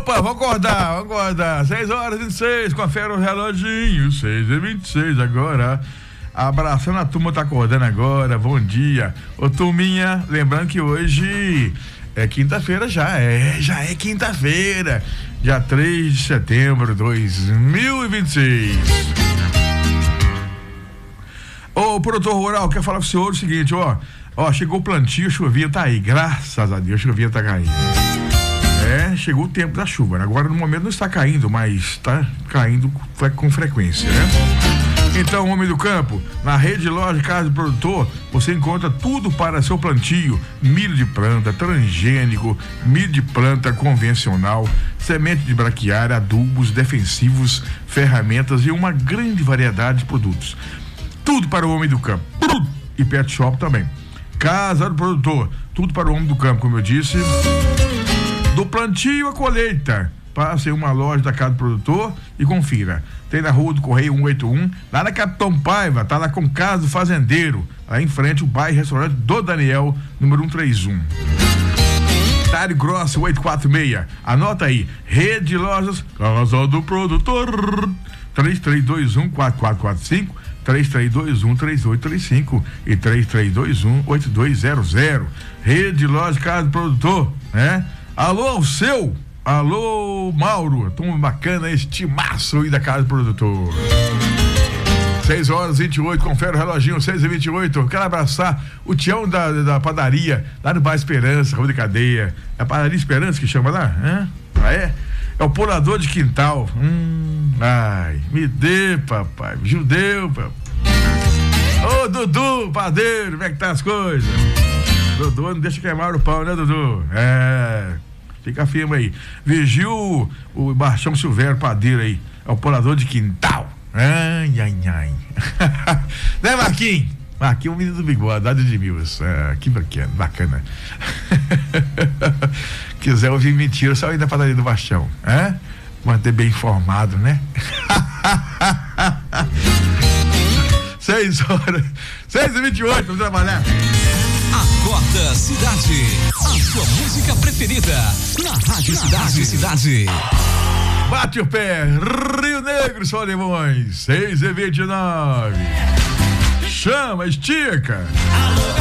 Opa, vamos acordar. 6h26, confere o reloginho, 6h26 agora. Abraçando a turma, tá acordando agora, bom dia. Ô turminha, lembrando que hoje é quinta-feira já é quinta-feira, dia 3 de setembro de 2026. Ô, produtor rural, quer falar pro senhor o seguinte, ó, chegou o plantio, a chuvinha tá aí, graças a Deus, a chuvinha tá caindo. Chegou o tempo da chuva, né? Agora no momento não está caindo, mas tá caindo com frequência, né? Então, homem do campo, na Rede Loja Casa do Produtor, você encontra tudo para seu plantio: milho de planta, transgênico, milho de planta convencional, semente de braquiária, adubos, defensivos, ferramentas e uma grande variedade de produtos. Tudo para o homem do campo. E pet shop também. Casa do Produtor, tudo para o homem do campo, como eu disse. Do plantio à colheita. Passe em uma loja da Casa do Produtor e confira. Tem na Rua do Correio 181, lá na Capitão Paiva, tá lá com Casa do Fazendeiro, lá em frente o bairro restaurante do Daniel, número 131. Dário Grosso 846. Anota aí, Rede Lojas Casa do Produtor, 3321-4445, 3321-3835 e 3321-8200. Rede Lojas Casa do Produtor, né? Alô, Alceu! Alô, Mauro! Tão bacana esse timaço aí da Casa do Produtor. 6h28, confere o reloginho, 6h28. Quero abraçar o Tião da padaria, lá no Bairro Esperança, Rua de Cadeia. É a padaria Esperança que chama lá? É o polador de quintal. Ai, me dê, papai. Judeu, papai. Ô, Dudu, padeiro, como é que tá as coisas? Dudu, não deixa queimar o pau, né, Dudu? Fica firme aí. Vigiu o Baixão Silvério, padeiro aí. É o polador de quintal. Ai. Né, Marquinhos? Marquinhos, o menino do bigode, lá de Edmilson. Que bacana. Quiser ouvir mentira, só ir na padaria do Baixão. Manter bem informado, né? 6h28, vamos trabalhar. Acorda Cidade, a sua música preferida na Rádio Cidade. Bate o pé, Rio Negro, Solimões, 6h29. Chama, estica.